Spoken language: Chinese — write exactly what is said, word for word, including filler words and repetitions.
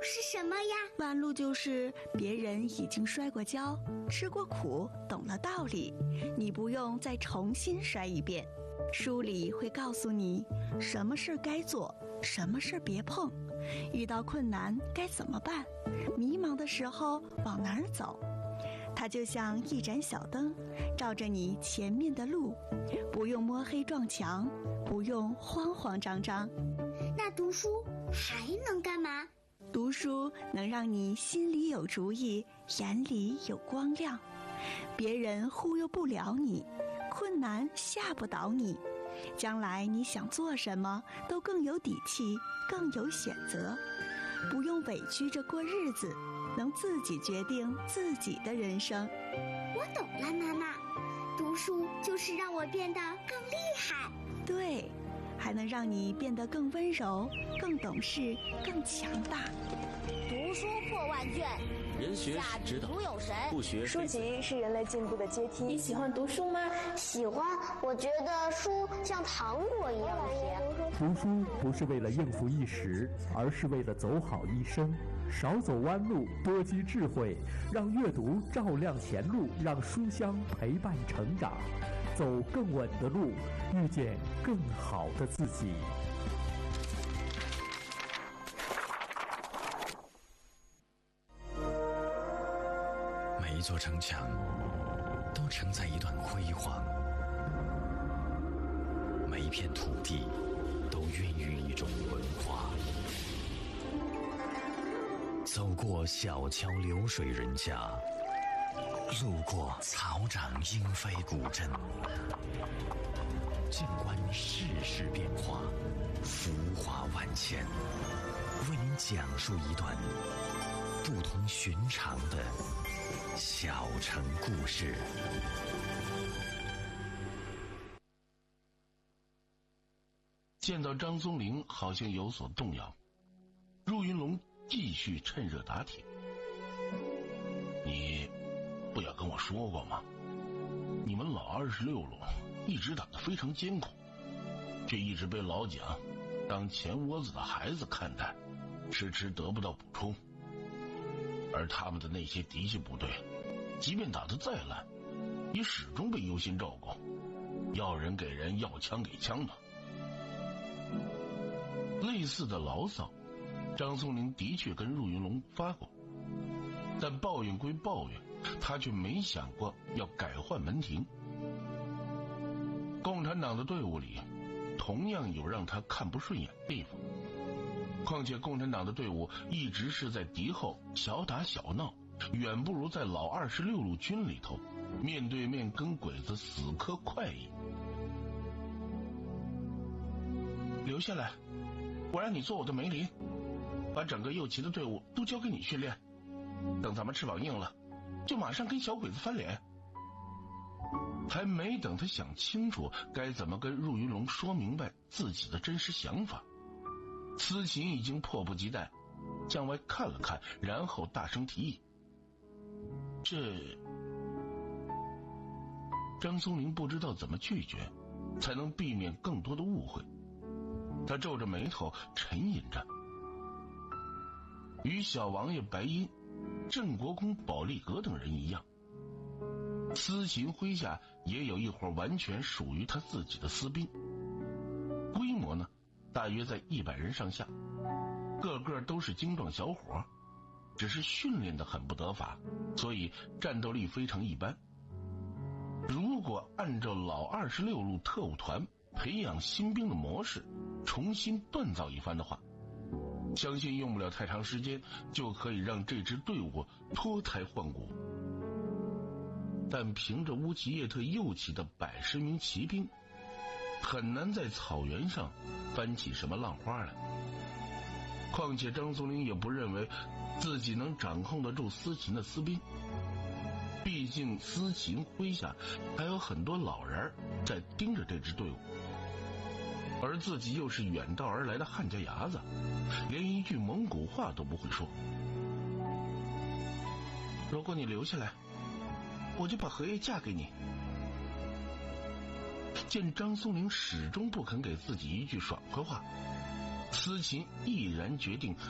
是什么呀？ 弯路就是别人已经摔过跤，吃过苦，懂了道理，你不用再重新摔一遍。书里会告诉你什么事该做，什么事别碰，遇到困难该怎么办，迷茫的时候往哪儿走。它就像一盏小灯，照着你前面的路，不用摸黑撞墙，不用慌慌张张。 那读书还能干嘛？ 读书能让你心里有主意，眼里有光亮，别人忽悠不了你，困难吓不倒你，将来你想做什么都更有底气，更有选择，不用委屈着过日子，能自己决定自己的人生。 我懂了，妈妈，读书就是让我变得更厉害。 对，还能让你变得更温柔，更懂事，更强大。 读书破万卷， 人学是指导，不学书籍是人类进步的阶梯。 你喜欢读书吗？ 喜欢，我觉得书像糖果一样甜。 读书不是为了应付一时，而是为了走好一生。少走弯路，多积智慧，让阅读照亮前路，让书香陪伴成长，走更稳的路，遇见更好的自己。 每一座城墙都承载一段辉煌，每一片土地都孕育一种文化。走过小桥流水人家，路过草长莺飞古镇，静观世事变化，浮华万千，为您讲述一段不同寻常的小城故事。 见到张松龄好像有所动摇，陆云龙继续趁热打铁。你不也跟我说过吗？你们老二十六路一直打得非常艰苦，却一直被老蒋当钱窝子的孩子看待，迟迟得不到补充。而他们的那些嫡系部队，即便打得再烂，也始终被优先照顾，要人给人，要枪给枪的。类似的牢骚，张松龄的确跟陆云龙发过，但抱怨归抱怨，他却没想过要改换门庭。共产党的队伍里同样有让他看不顺眼的地方，况且共产党的队伍一直是在敌后小打小闹，远不如在老二十六路军里头面对面跟鬼子死磕快意。留下来，我让你做我的梅林，把整个右旗的队伍都交给你训练，等咱们翅膀硬了，就马上跟小鬼子翻脸。还没等他想清楚该怎么跟陆云龙说明白自己的真实想法，司琴已经迫不及待向外看了看，然后大声提议。这张松龄不知道怎么拒绝才能避免更多的误会，他皱着眉头沉吟着。与小王爷白银、郑国公保利格等人一样，司琴麾下也有一伙完全属于他自己的私兵，规模呢大约在一百人上下，个个都是精壮小伙，只是训练得很不得法，所以战斗力非常一般。如果按照老二十六路特务团培养新兵的模式重新锻造一番的话，相信用不了太长时间就可以让这支队伍脱胎换骨。但凭着乌奇叶特右旗的百十名骑兵，很难在草原上翻起什么浪花来。况且张松龄也不认为自己能掌控得住司琴的私兵，毕竟司琴麾下还有很多老人在盯着这支队伍，而自己又是远道而来的汉家伢子，连一句蒙古话都不会说。如果你留下来，我就把荷叶嫁给你。见张松龄始终不肯给自己一句爽快话，司琴毅然决定